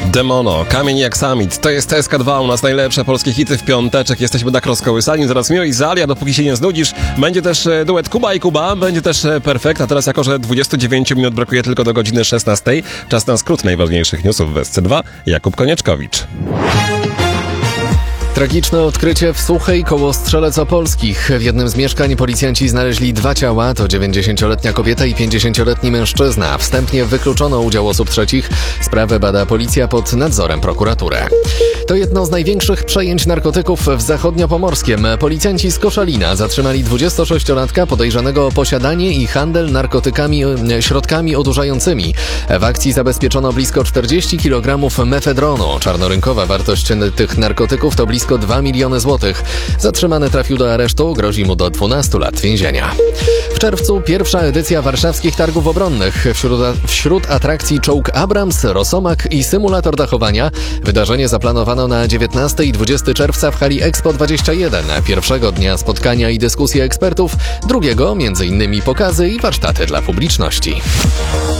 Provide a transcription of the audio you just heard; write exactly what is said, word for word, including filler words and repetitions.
Demono, Kamień jak Summit, to jest S K dwa, u nas najlepsze polskie hity w piąteczek, jesteśmy tak rozkołysani, zaraz Mio i Zalia, dopóki się nie znudzisz, będzie też duet Kuba i Kuba, będzie też Perfekt, a teraz jako, że dwadzieścia dziewięć minut brakuje tylko do godziny szesnastej, czas na skrót najważniejszych newsów w S C dwa, Jakub Konieczkowicz. Tragiczne odkrycie w Suchej koło Strzelec Opolskich. W jednym z mieszkań policjanci znaleźli dwa ciała, to dziewięćdziesięcioletnia kobieta i pięćdziesięcioletni mężczyzna. Wstępnie wykluczono udział osób trzecich. Sprawę bada policja pod nadzorem prokuratury. To jedno z największych przejęć narkotyków w zachodniopomorskiem. Policjanci z Koszalina zatrzymali dwudziestosześciolatka podejrzanego o posiadanie i handel narkotykami, środkami odurzającymi. W akcji zabezpieczono blisko czterdzieści kilogramów mefedronu. Czarnorynkowa wartość tych narkotyków to blisko dwa miliony złotych. Zatrzymany trafił do aresztu, grozi mu do dwunastu lat więzienia. W czerwcu pierwsza edycja warszawskich targów obronnych. Wśród, wśród atrakcji czołg Abrams, Rosomak i symulator dachowania. Wydarzenie zaplanowano na dziewiętnastego i dwudziestego czerwca w hali Expo dwadzieścia jeden. Pierwszego dnia spotkania i dyskusje ekspertów, drugiego między innymi pokazy i warsztaty dla publiczności.